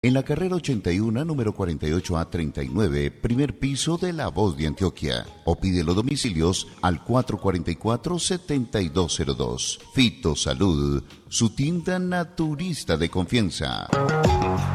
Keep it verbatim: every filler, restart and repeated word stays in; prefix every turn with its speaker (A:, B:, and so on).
A: En la carrera ochenta y uno, número cuarenta y ocho A treinta y nueve, primer piso de La Voz de Antioquia. O pide los domicilios al cuatro cuatro cuatro, siete dos cero dos. Fito Salud, su tienda naturista de confianza.